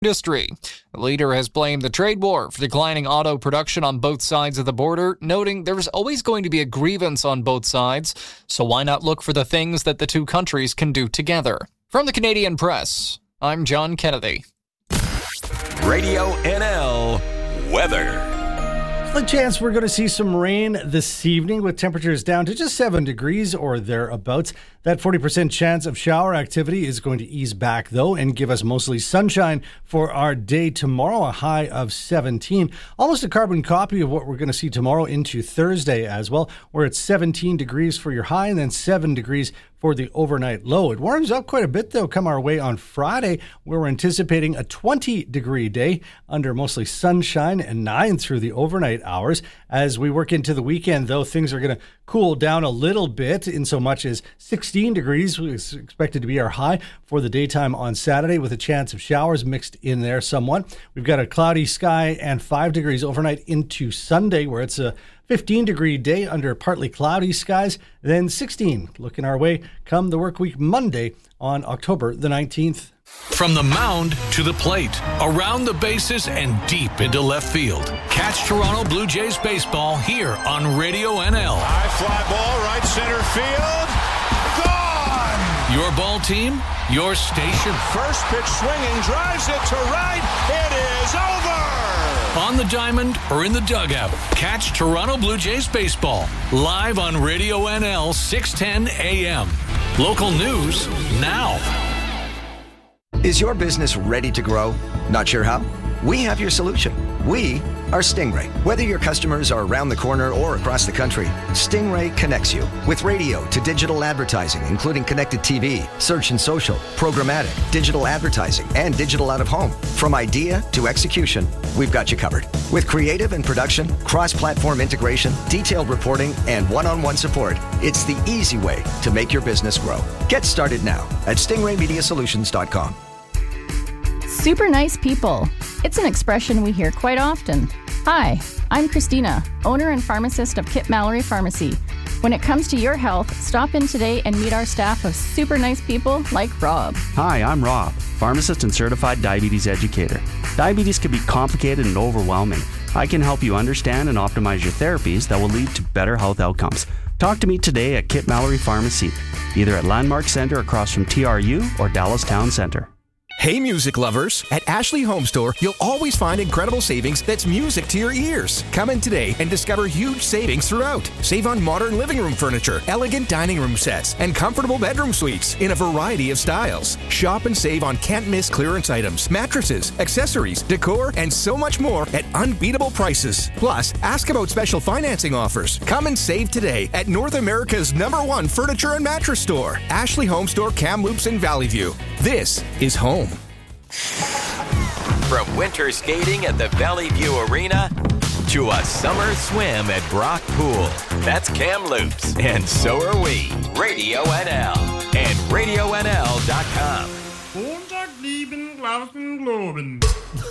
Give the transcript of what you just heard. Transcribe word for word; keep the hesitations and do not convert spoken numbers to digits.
industry. The leader has blamed the trade war for declining auto production on both sides of the border, noting there's always going to be a grievance on both sides, so why not look for the things that the two countries can do together? From the Canadian Press, I'm John Kennedy. Radio N L weather. The chance we're going to see some rain this evening with temperatures down to just seven degrees or thereabouts. That forty percent chance of shower activity is going to ease back, though, and give us mostly sunshine for our day tomorrow, a high of seventeen. Almost a carbon copy of what we're going to see tomorrow into Thursday as well, where it's seventeen degrees for your high and then seven degrees for the overnight low. It warms up quite a bit, though, come our way on Friday, where we're anticipating a twenty-degree day under mostly sunshine and nine through the overnight hours. As we work into the weekend, though, things are going to cool down a little bit in so much as sixteen degrees is expected to be our high for the daytime on Saturday, with a chance of showers mixed in there somewhat. We've got a cloudy sky and five degrees overnight into Sunday, where it's a fifteen degree day under partly cloudy skies, then sixteen looking our way come the work week Monday on October the nineteenth. From the mound to the plate, around the bases and deep into left field. Catch Toronto Blue Jays baseball here on Radio N L. High fly ball, right center field. Gone! Your ball team, your station. First pitch swinging, drives it to right. It is over! On the diamond or in the dugout, catch Toronto Blue Jays baseball live on Radio N L six ten A M. Local news now. Is your business ready to grow? Not sure how? We have your solution. We are Stingray. Whether your customers are around the corner or across the country, Stingray connects you with radio to digital advertising, including connected T V, search and social, programmatic, digital advertising, and digital out-of-home. From idea to execution, we've got you covered. With creative and production, cross-platform integration, detailed reporting, and one-on-one support, it's the easy way to make your business grow. Get started now at stingray media solutions dot com. Super nice people. It's an expression we hear quite often. Hi, I'm Christina, owner and pharmacist of Kip Mallory Pharmacy. When it comes to your health, stop in today and meet our staff of super nice people like Rob. Hi, I'm Rob, pharmacist and certified diabetes educator. Diabetes can be complicated and overwhelming. I can help you understand and optimize your therapies that will lead to better health outcomes. Talk to me today at Kip Mallory Pharmacy, either at Landmark Center across from T R U or Dallas Town Center. Hey music lovers, at Ashley Home Store, you'll always find incredible savings that's music to your ears. Come in today and discover huge savings throughout. Save on modern living room furniture, elegant dining room sets, and comfortable bedroom suites in a variety of styles. Shop and save on can't-miss clearance items, mattresses, accessories, decor, and so much more at unbeatable prices. Plus, ask about special financing offers. Come and save today at North America's number one furniture and mattress store, Ashley Home Store, Kamloops in Valley View. This is home. From winter skating at the Valley View Arena to a summer swim at Brock Pool. That's Kamloops, and so are we. Radio N L and radio N L dot com.